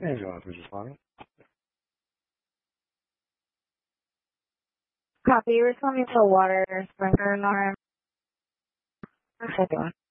Angela, who's responding? Copy. Responding to a water sprinkler alarm. What's that doing?